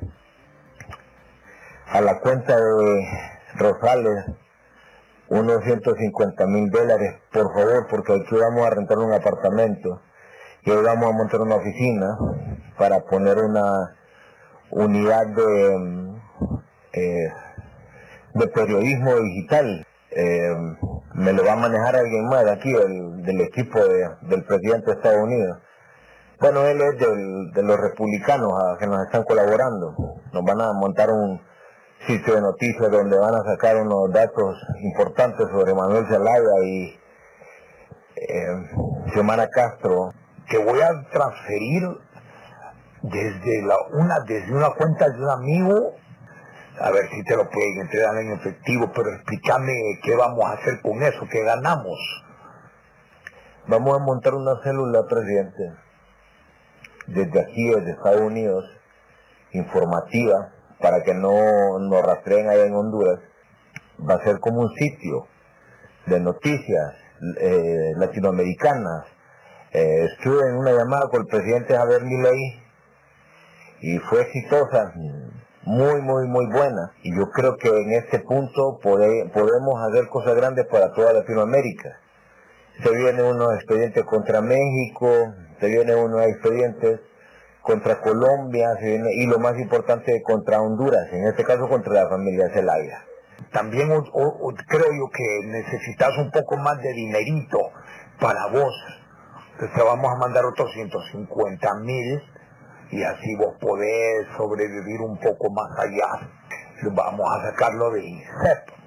a la cuenta de Rosales unos ciento cincuenta mil dólares, por favor, porque aquí vamos a rentar un apartamento y hoy vamos a montar una oficina para poner una unidad de, eh, de periodismo digital. Eh, me lo va a manejar alguien más de aquí, del, del equipo de, del presidente de Estados Unidos. Bueno, él es del, de los republicanos a, que nos están colaborando. Nos van a montar un sitio de noticias donde van a sacar unos datos importantes sobre Manuel Zelaya y eh, Xiomara Castro, que voy a transferir desde la una desde una cuenta de un amigo, a ver si te lo pueden entregar en efectivo, pero explícame qué vamos a hacer con eso, qué ganamos. Vamos a montar una célula, presidente, desde aquí, desde Estados Unidos, informativa, para que no nos rastreen allá en Honduras. Va a ser como un sitio de noticias eh, latinoamericanas. Eh, estuve en una llamada con el presidente Javier Milei y fue exitosa, muy, muy, muy buena. Y yo creo que en este punto pode, podemos hacer cosas grandes para toda Latinoamérica. Se vienen unos expedientes contra México, se vienen unos expedientes contra Colombia, se viene, y lo más importante, contra Honduras, en este caso contra la familia Zelaya. También o, o, creo yo que necesitas un poco más de dinerito para vos. Entonces te vamos a mandar otros ciento cincuenta mil y así vos podés sobrevivir un poco más allá. Vamos a sacarlo de I S E P.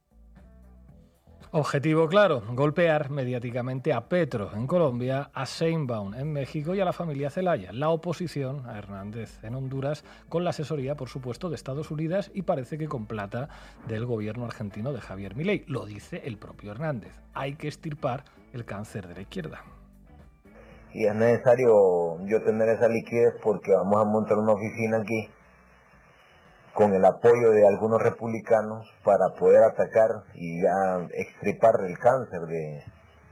Objetivo claro, golpear mediáticamente a Petro en Colombia, a Sheinbaum en México y a la familia Zelaya. La oposición a Hernández en Honduras, con la asesoría, por supuesto, de Estados Unidos y parece que con plata del gobierno argentino de Javier Milei. Lo dice el propio Hernández. Hay que extirpar el cáncer de la izquierda. Y es necesario yo tener esa liquidez porque vamos a montar una oficina aquí con el apoyo de algunos republicanos para poder atacar y ya extirpar el cáncer de,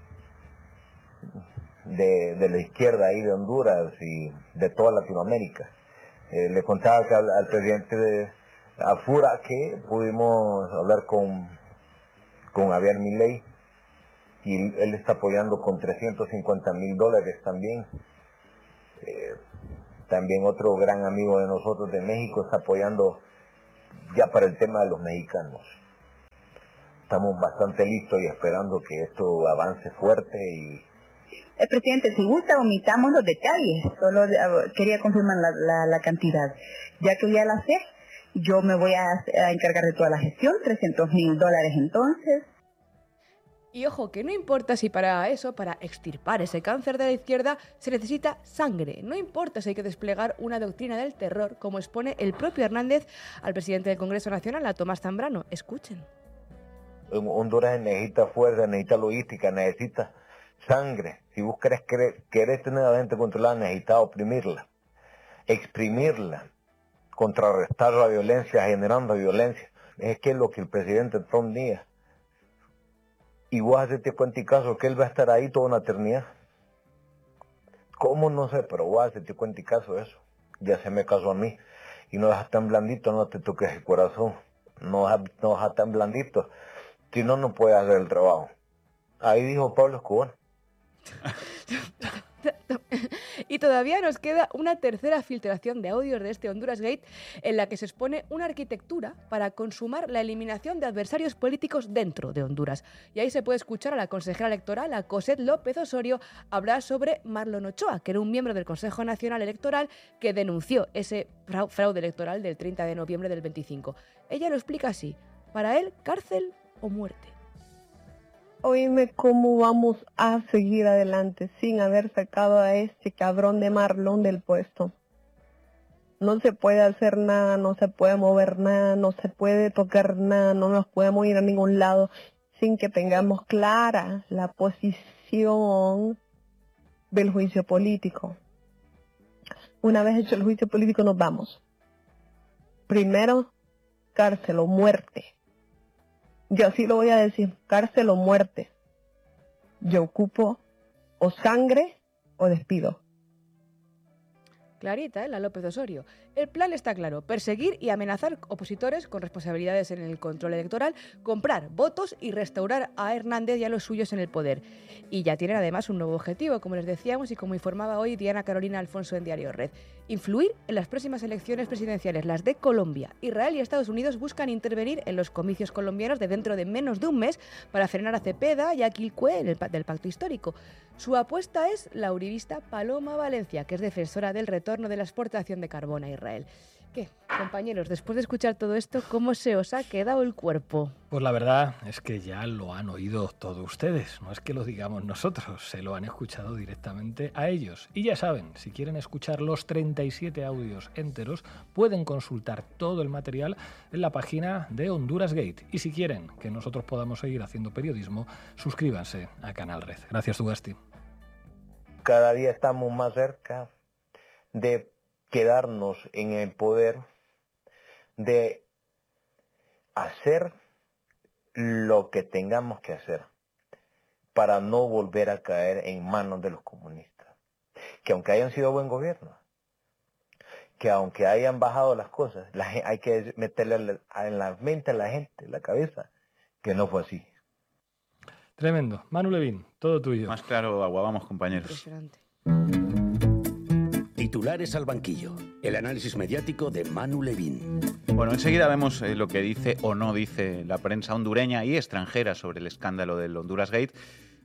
de, de la izquierda ahí de Honduras y de toda Latinoamérica. Eh, le contaba que al, al presidente de Afura que pudimos hablar con, con Javier Milei y él está apoyando con trescientos cincuenta mil dólares también. Eh, también otro gran amigo de nosotros de México está apoyando ya para el tema de los mexicanos. Estamos bastante listos y esperando que esto avance fuerte y... Eh, presidente, si gusta omitamos los detalles, solo uh, quería confirmar la, la, la cantidad. Ya que ya la sé, yo me voy a, a encargar de toda la gestión, trescientos mil dólares entonces. Y ojo, que no importa si para eso, para extirpar ese cáncer de la izquierda, se necesita sangre. No importa si hay que desplegar una doctrina del terror, como expone el propio Hernández al presidente del Congreso Nacional, a Tomás Zambrano. Escuchen. Honduras necesita fuerza, necesita logística, necesita sangre. Si vos querés, querés, querés tener a la gente controlada, necesitas oprimirla, exprimirla, contrarrestar la violencia, generando violencia. Es que es lo que el presidente Trump niega. Y vos hacete cuenta y caso que él va a estar ahí toda una eternidad. ¿Cómo? No sé, pero vos hacete cuenta y caso de eso. Ya se me casó a mí. Y no dejas tan blandito, no te toques el corazón. No dejas, no dejas tan blandito. Si no, no puedes hacer el trabajo. Ahí dijo Pablo Escobar. Y todavía nos queda una tercera filtración de audios de este Honduras Gate en la que se expone una arquitectura para consumar la eliminación de adversarios políticos dentro de Honduras. Y ahí se puede escuchar a la consejera electoral, a Cosette López Osorio, hablar sobre Marlon Ochoa, que era un miembro del Consejo Nacional Electoral que denunció ese fraude electoral del treinta de noviembre del veinticinco. Ella lo explica así: para él, cárcel o muerte. Oíme, ¿cómo vamos a seguir adelante sin haber sacado a este cabrón de Marlon del puesto? No se puede hacer nada, no se puede mover nada, no se puede tocar nada, no nos podemos ir a ningún lado sin que tengamos clara la posición del juicio político. Una vez hecho el juicio político nos vamos. Primero, cárcel o muerte. Yo así lo voy a decir, cárcel o muerte. Yo ocupo o sangre o despido. Clarita, ¿eh? La López Osorio. El plan está claro: perseguir y amenazar opositores con responsabilidades en el control electoral, comprar votos y restaurar a Hernández y a los suyos en el poder. Y ya tienen además un nuevo objetivo, como les decíamos y como informaba hoy Diana Carolina Alfonso en Diario Red: influir en las próximas elecciones presidenciales, las de Colombia. Israel y Estados Unidos buscan intervenir en los comicios colombianos de dentro de menos de un mes para frenar a Cepeda y a Quilpué del pacto histórico. Su apuesta es la uribista Paloma Valencia, que es defensora del retorno de la exportación de carbón a Israel. ¿Qué, compañeros, después de escuchar todo esto, cómo se os ha quedado el cuerpo? Pues la verdad es que ya lo han oído todos ustedes, no es que lo digamos nosotros, se lo han escuchado directamente a ellos. Y ya saben, si quieren escuchar los treinta y siete audios enteros, pueden consultar todo el material en la página de Honduras Gate. Y si quieren que nosotros podamos seguir haciendo periodismo, suscríbanse a Canal Red. Gracias, Ugasti. Cada día estamos más cerca de quedarnos en el poder, de hacer lo que tengamos que hacer para no volver a caer en manos de los comunistas. Que aunque hayan sido buen gobierno, que aunque hayan bajado las cosas, la, hay que meterle en la mente a la gente, en la cabeza, que no fue así. Tremendo. Manu Levín, todo tuyo. Más claro, agua, vamos, compañeros. Impresionante. Titulares al banquillo. El análisis mediático de Manu Levín. Bueno, enseguida vemos eh, lo que dice o no dice la prensa hondureña y extranjera sobre el escándalo del Honduras Gate.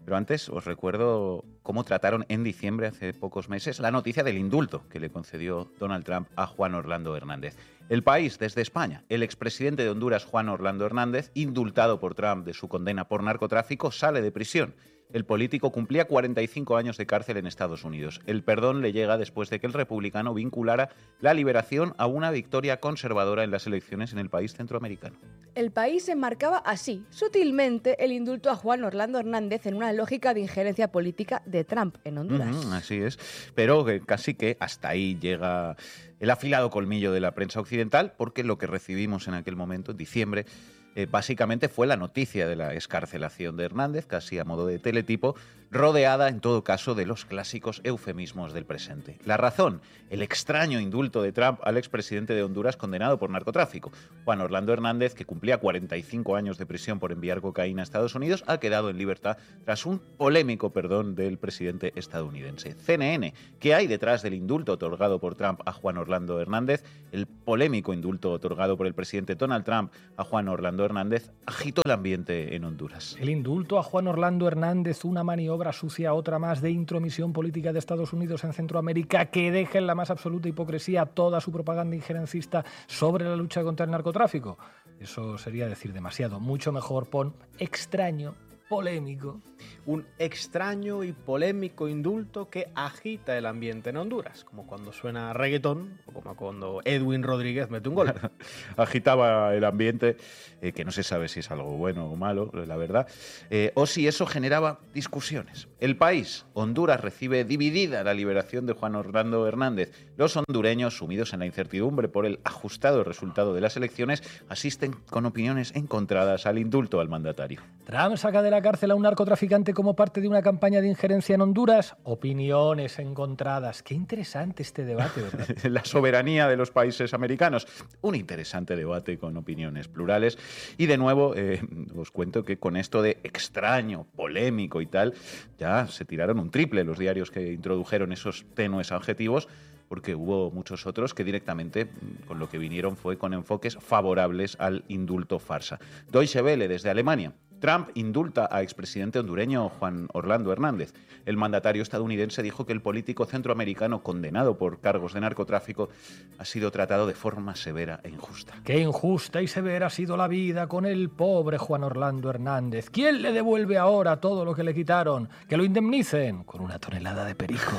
Pero antes os recuerdo cómo trataron en diciembre, hace pocos meses, la noticia del indulto que le concedió Donald Trump a Juan Orlando Hernández. El País, desde España, el expresidente de Honduras, Juan Orlando Hernández, indultado por Trump de su condena por narcotráfico, sale de prisión. El político cumplía cuarenta y cinco años de cárcel en Estados Unidos. El perdón le llega después de que el republicano vinculara la liberación a una victoria conservadora en las elecciones en el país centroamericano. El País enmarcaba así, sutilmente, el indulto a Juan Orlando Hernández en una lógica de injerencia política de Trump en Honduras. Uh-huh, así es, pero que casi que hasta ahí llega el afilado colmillo de la prensa occidental, porque lo que recibimos en aquel momento, en diciembre, Eh, básicamente fue la noticia de la excarcelación de Hernández, casi a modo de teletipo, rodeada en todo caso de los clásicos eufemismos del presente. La razón, el extraño indulto de Trump al expresidente de Honduras condenado por narcotráfico. Juan Orlando Hernández, que cumplía cuarenta y cinco años de prisión por enviar cocaína a Estados Unidos, ha quedado en libertad tras un polémico perdón del presidente estadounidense. C N N, ¿qué hay detrás del indulto otorgado por Trump a Juan Orlando Hernández? El polémico indulto otorgado por el presidente Donald Trump a Juan Orlando Hernández agitó el ambiente en Honduras. El indulto a Juan Orlando Hernández, una maniobra sucia, otra más de intromisión política de Estados Unidos en Centroamérica, que deja en la más absoluta hipocresía toda su propaganda injerencista sobre la lucha contra el narcotráfico. Eso sería decir demasiado. Mucho mejor pon extraño, polémico. Un extraño y polémico indulto que agita el ambiente en Honduras, como cuando suena reggaetón o como cuando Edwin Rodríguez mete un gol. Agitaba el ambiente, eh, que no se sabe si es algo bueno o malo, la verdad, eh, o si eso generaba discusiones. El País, Honduras recibe dividida la liberación de Juan Orlando Hernández. Los hondureños, sumidos en la incertidumbre por el ajustado resultado de las elecciones, asisten con opiniones encontradas al indulto al mandatario. Trump saca de la cárcel a un narcotraficante como parte de una campaña de injerencia en Honduras. Opiniones encontradas. Qué interesante este debate, ¿verdad? La soberanía de los países americanos. Un interesante debate con opiniones plurales. Y de nuevo, eh, os cuento que con esto de extraño, polémico y tal, ya se tiraron un triple los diarios que introdujeron esos tenues adjetivos, porque hubo muchos otros que directamente con lo que vinieron fue con enfoques favorables al indulto farsa. Deutsche Welle, desde Alemania. Trump indulta a expresidente hondureño Juan Orlando Hernández. El mandatario estadounidense dijo que el político centroamericano condenado por cargos de narcotráfico ha sido tratado de forma severa e injusta. Qué injusta y severa ha sido la vida con el pobre Juan Orlando Hernández. ¿Quién le devuelve ahora todo lo que le quitaron? Que lo indemnicen con una tonelada de perico.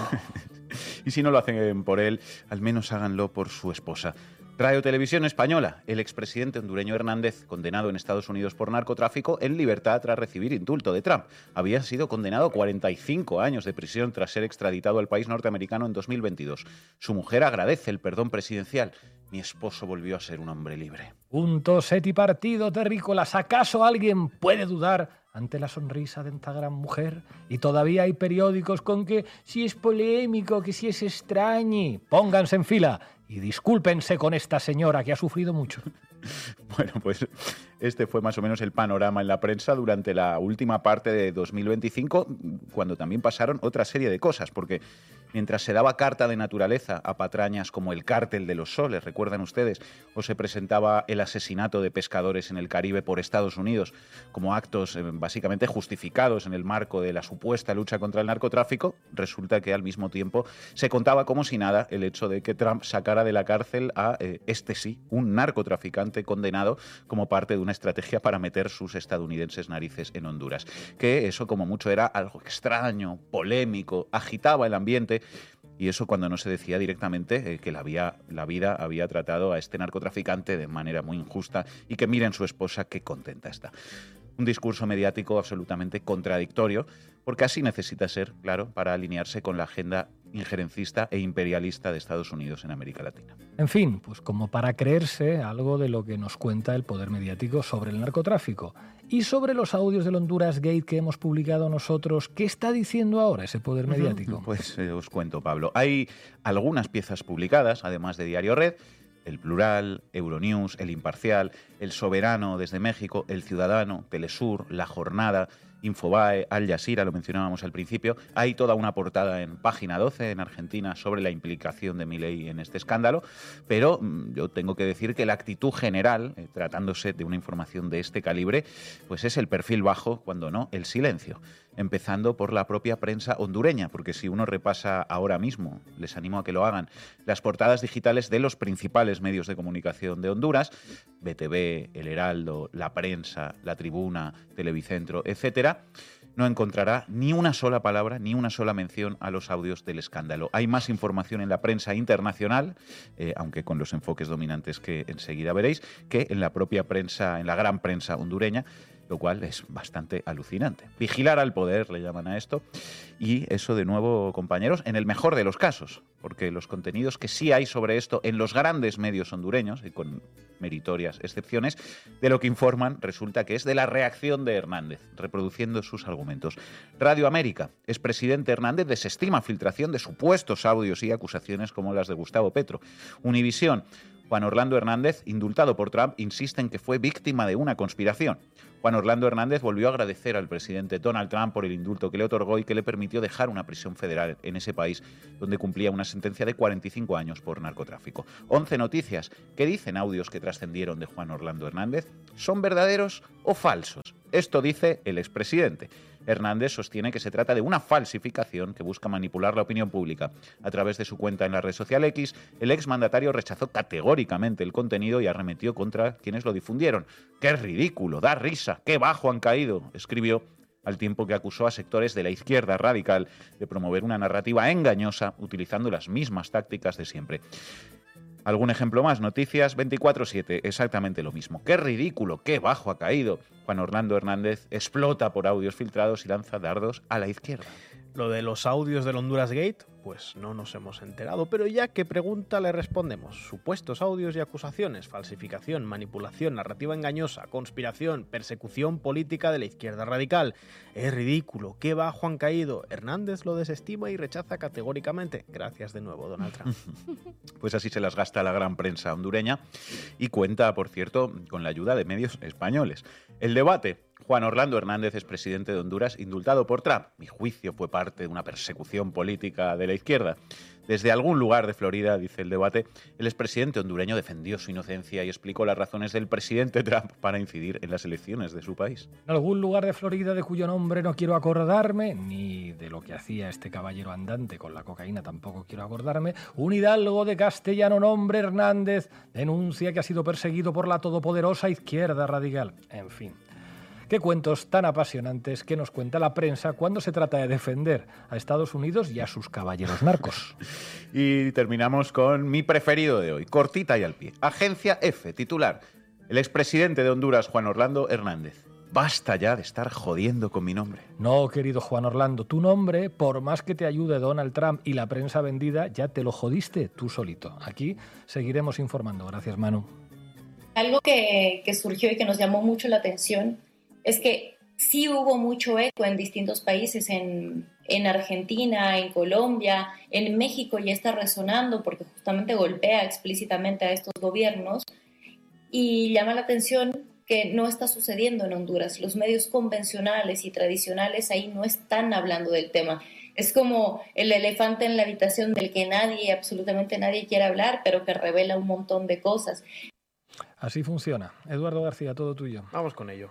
Y si no lo hacen por él, al menos háganlo por su esposa. Radio Televisión Española. El expresidente hondureño Hernández, condenado en Estados Unidos por narcotráfico, en libertad tras recibir indulto de Trump. Había sido condenado a cuarenta y cinco años de prisión tras ser extraditado al país norteamericano en dos mil veintidós. Su mujer agradece el perdón presidencial. Mi esposo volvió a ser un hombre libre. Punto, set y partido, terrícolas. ¿Acaso alguien puede dudar ante la sonrisa de esta gran mujer? Y todavía hay periódicos con que si es polémico, que si es extraño. Pónganse en fila y discúlpense con esta señora que ha sufrido mucho. Bueno, pues este fue más o menos el panorama en la prensa durante la última parte de dos mil veinticinco, cuando también pasaron otra serie de cosas, porque mientras se daba carta de naturaleza a patrañas como el Cártel de los Soles, ¿recuerdan ustedes? O se presentaba el asesinato de pescadores en el Caribe por Estados Unidos como actos eh, básicamente justificados en el marco de la supuesta lucha contra el narcotráfico, resulta que al mismo tiempo se contaba como si nada el hecho de que Trump sacara de la cárcel a eh, este sí, un narcotraficante condenado como parte de una estrategia para meter sus estadounidenses narices en Honduras. Que eso como mucho era algo extraño, polémico, agitaba el ambiente, y eso cuando no se decía directamente eh, que la, había, la vida había tratado a este narcotraficante de manera muy injusta y que miren su esposa qué contenta está. Un discurso mediático absolutamente contradictorio, porque así necesita ser, claro, para alinearse con la agenda injerencista e imperialista de Estados Unidos en América Latina. En fin, pues como para creerse algo de lo que nos cuenta el poder mediático sobre el narcotráfico. Y sobre los audios del Honduras Gate que hemos publicado nosotros, ¿qué está diciendo ahora ese poder mediático? Pues eh, os cuento, Pablo. Hay algunas piezas publicadas, además de Diario Red, El Plural, Euronews, El Imparcial, El Soberano desde México, El Ciudadano, Telesur, La Jornada Infobae, Al Jazeera, lo mencionábamos al principio. Hay toda una portada en Página doce en Argentina sobre la implicación de Milei en este escándalo, pero yo tengo que decir que la actitud general, eh, tratándose de una información de este calibre, pues es el perfil bajo, cuando no, el silencio. Empezando por la propia prensa hondureña, porque si uno repasa ahora mismo, les animo a que lo hagan, las portadas digitales de los principales medios de comunicación de Honduras, B T V, El Heraldo, La Prensa, La Tribuna, Televicentro, etcétera, no encontrará ni una sola palabra, ni una sola mención a los audios del escándalo. Hay más información en la prensa internacional, eh, aunque con los enfoques dominantes que enseguida veréis, que en la propia prensa, en la gran prensa hondureña, lo cual es bastante alucinante. Vigilar al poder, le llaman a esto, y eso de nuevo, compañeros, en el mejor de los casos, porque los contenidos que sí hay sobre esto en los grandes medios hondureños, y con meritorias excepciones, de lo que informan resulta que es de la reacción de Hernández, reproduciendo sus argumentos. Radio América, expresidente Hernández desestima filtración de supuestos audios y acusaciones como las de Gustavo Petro. Univisión, Juan Orlando Hernández, indultado por Trump, insiste en que fue víctima de una conspiración. Juan Orlando Hernández volvió a agradecer al presidente Donald Trump por el indulto que le otorgó y que le permitió dejar una prisión federal en ese país donde cumplía una sentencia de cuarenta y cinco años por narcotráfico. once noticias. ¿Qué dicen audios que trascendieron de Juan Orlando Hernández? ¿Son verdaderos o falsos? Esto dice el expresidente. Hernández sostiene que se trata de una falsificación que busca manipular la opinión pública. A través de su cuenta en la red social X, el exmandatario rechazó categóricamente el contenido y arremetió contra quienes lo difundieron. ¡Qué ridículo! ¡Da risa! ¡Qué bajo han caído!, escribió, al tiempo que acusó a sectores de la izquierda radical de promover una narrativa engañosa utilizando las mismas tácticas de siempre. Algún ejemplo más, Noticias veinticuatro siete, exactamente lo mismo. ¡Qué ridículo! ¡Qué bajo ha caído! Juan Orlando Hernández explota por audios filtrados y lanza dardos a la izquierda. Lo de los audios del Honduras Gate, pues no nos hemos enterado, pero ya que pregunta le respondemos. Supuestos audios y acusaciones, falsificación, manipulación, narrativa engañosa, conspiración, persecución política de la izquierda radical. Es ridículo, qué bajo han caído. Hernández lo desestima y rechaza categóricamente. Gracias de nuevo, Donald Trump. Pues así se las gasta la gran prensa hondureña y cuenta, por cierto, con la ayuda de medios españoles. El debate. Juan Orlando Hernández es presidente de Honduras, indultado por Trump. Mi juicio fue parte de una persecución política de la izquierda. Desde algún lugar de Florida, dice el debate, el expresidente hondureño defendió su inocencia y explicó las razones del presidente Trump para incidir en las elecciones de su país. En algún lugar de Florida de cuyo nombre no quiero acordarme, ni de lo que hacía este caballero andante con la cocaína tampoco quiero acordarme, un hidalgo de castellano nombre Hernández denuncia que ha sido perseguido por la todopoderosa izquierda radical. En fin. Qué cuentos tan apasionantes que nos cuenta la prensa cuando se trata de defender a Estados Unidos y a sus caballeros narcos. Y terminamos con mi preferido de hoy, cortita y al pie. Agencia F, titular. El expresidente de Honduras, Juan Orlando Hernández. Basta ya de estar jodiendo con mi nombre. No, querido Juan Orlando, tu nombre, por más que te ayude Donald Trump y la prensa vendida, ya te lo jodiste tú solito. Aquí seguiremos informando. Gracias, Manu. Algo que, que surgió y que nos llamó mucho la atención es que sí hubo mucho eco en distintos países, en, en Argentina, en Colombia, en México ya está resonando porque justamente golpea explícitamente a estos gobiernos y llama la atención que no está sucediendo en Honduras. Los medios convencionales y tradicionales ahí no están hablando del tema. Es como el elefante en la habitación del que nadie, absolutamente nadie quiere hablar, pero que revela un montón de cosas. Así funciona. Eduardo García, todo tuyo. Vamos con ello.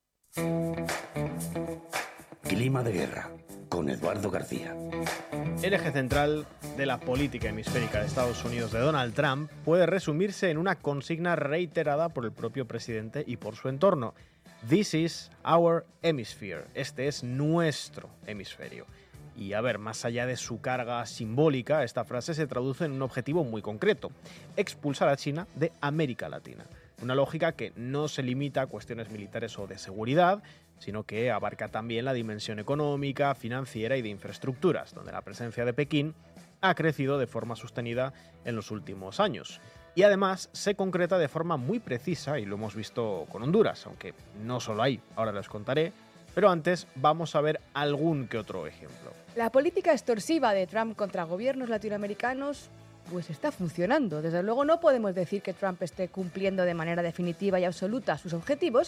Clima de guerra, con Eduardo García. El eje central de la política hemisférica de Estados Unidos de Donald Trump puede resumirse en una consigna reiterada por el propio presidente y por su entorno. This is our hemisphere. Este es nuestro hemisferio. Y a ver, más allá de su carga simbólica, esta frase se traduce en un objetivo muy concreto: expulsar a China de América Latina. Una lógica que no se limita a cuestiones militares o de seguridad, sino que abarca también la dimensión económica, financiera y de infraestructuras, donde la presencia de Pekín ha crecido de forma sostenida en los últimos años. Y además se concreta de forma muy precisa, y lo hemos visto con Honduras, aunque no solo ahí, ahora les contaré, pero antes vamos a ver algún que otro ejemplo. La política extorsiva de Trump contra gobiernos latinoamericanos pues está funcionando. Desde luego no podemos decir que Trump esté cumpliendo de manera definitiva y absoluta sus objetivos,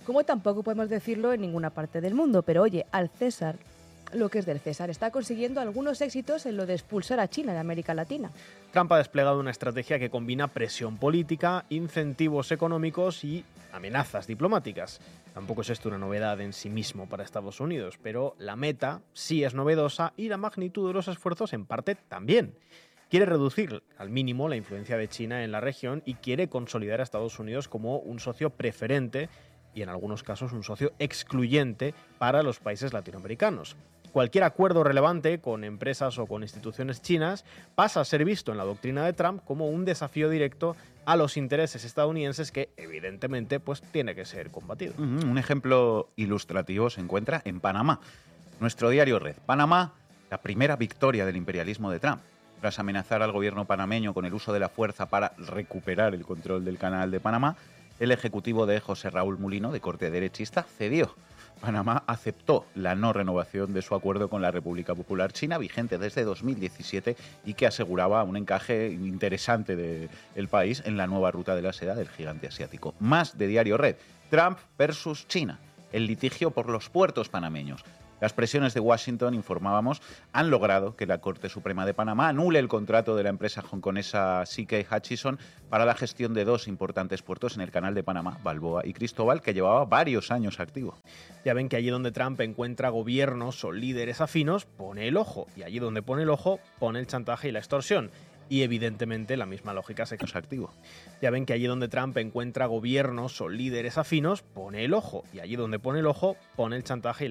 como tampoco podemos decirlo en ninguna parte del mundo. Pero oye, al César lo que es del César. Está consiguiendo algunos éxitos en lo de expulsar a China de América Latina. Trump ha desplegado una estrategia que combina presión política, incentivos económicos y amenazas diplomáticas. Tampoco es esto una novedad en sí mismo para Estados Unidos, pero la meta sí es novedosa y la magnitud de los esfuerzos en parte también. Quiere reducir al mínimo la influencia de China en la región y quiere consolidar a Estados Unidos como un socio preferente y en algunos casos un socio excluyente para los países latinoamericanos. Cualquier acuerdo relevante con empresas o con instituciones chinas pasa a ser visto en la doctrina de Trump como un desafío directo a los intereses estadounidenses que, evidentemente, pues tiene que ser combatido. Uh-huh. Un ejemplo ilustrativo se encuentra en Panamá. Nuestro diario Red. Panamá, la primera victoria del imperialismo de Trump. Tras amenazar al gobierno panameño con el uso de la fuerza para recuperar el control del canal de Panamá, el ejecutivo de José Raúl Mulino, de corte derechista, cedió. Panamá aceptó la no renovación de su acuerdo con la República Popular China, vigente desde dos mil diecisiete y que aseguraba un encaje interesante del país en la nueva ruta de la seda del gigante asiático. Más de Diario Red. Trump versus China. El litigio por los puertos panameños. Las presiones de Washington, informábamos, han logrado que la Corte Suprema de Panamá anule el contrato de la empresa hongkonesa C K Hutchison para la gestión de dos importantes puertos en el canal de Panamá, Balboa y Cristóbal, que llevaba varios años activo. Ya ven que allí donde Trump encuentra gobiernos o líderes afinos, pone el ojo, y allí donde pone el ojo, pone el chantaje y la extorsión. Y evidentemente la misma lógica se queda activo. Ya ven que allí donde Trump encuentra gobiernos o líderes afinos, pone el ojo, y allí donde pone el ojo, pone el chantaje y la